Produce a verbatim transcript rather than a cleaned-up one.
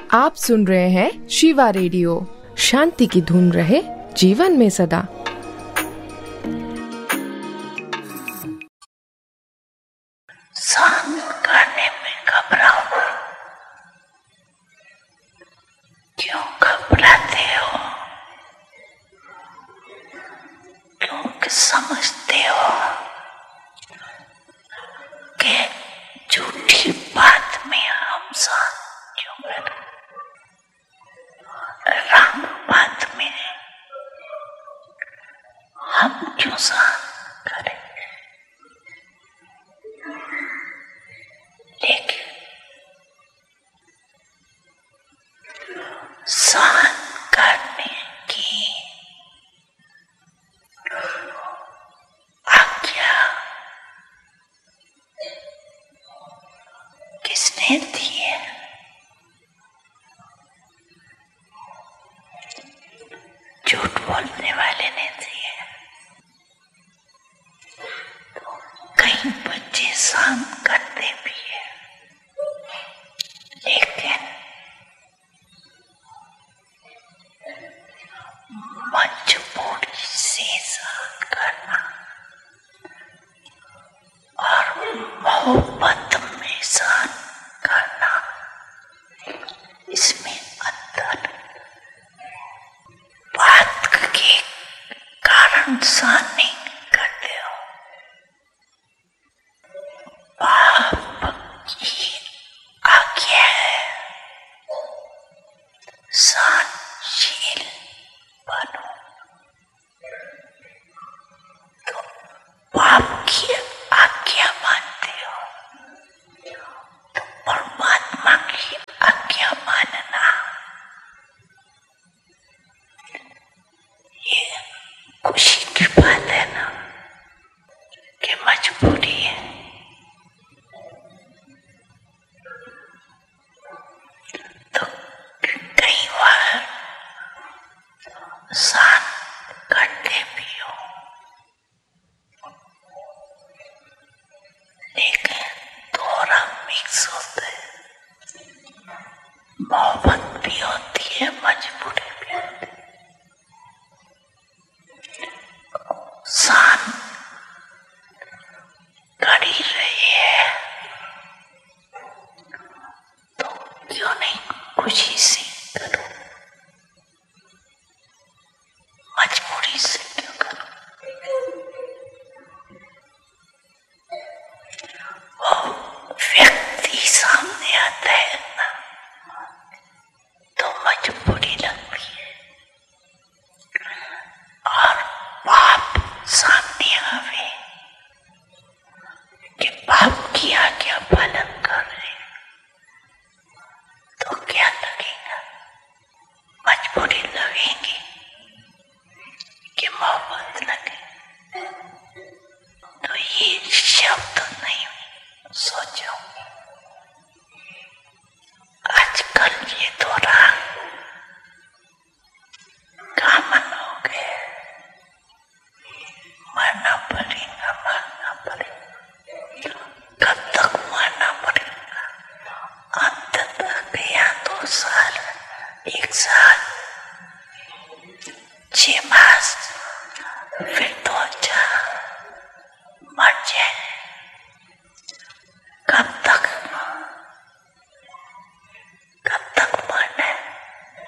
आप सुन रहे हैं शिवा रेडियो। शांति की धुन रहे जीवन में सदा। सहन करने में घबराओ। क्यों घबराते हो? क्योंकि समझते हो कि झूठी बात में हम सहन क्यों करें, रंग बात में हम क्यों सहन करें। लेकिन सहन करने की आज्ञा किसने दी है? झूठ बोलने वाले ने दी है। तो कई बच्चे सहन करते भी है, लेकिन मजबूरी से सहन करना और मोहब्बत में सहन करना, इसमें अंतर। बात के कारण सहन नहीं करते हो, बाप की आज्ञा है सहनशील बनो। तो बाप की आज्ञा मानते हो तो परमात्मा की आज्ञा मानना, ये खुशी की बात है ना कि मजबूरी है। तो कई बार सहन करते भी हो, लेकिन थोड़ा मिक्स होता है। मोहब्बत भी होती है, मजबूरी भी होती है। सहन कर ही रही है तो क्यों नहीं खुशी से करो, मजबूरी से क्यों करो। वो व्यक्ति सामने आता है ना तो मजबूरी लगती है, और बाप सामने आवे कि बाप की आज्ञा पालन कर रहे तो क्या लगेगा? मजबूरी लगेगी कि मोहब्बत लगे। तो ये शब्द नहीं सोचो। आजकल ये थोड़ा कॉमन हो गया, मरना पड़ेगा, मरना पड़ेगा। कब तक मरना पड़ेगा? अंत तक या दो साल, एक साल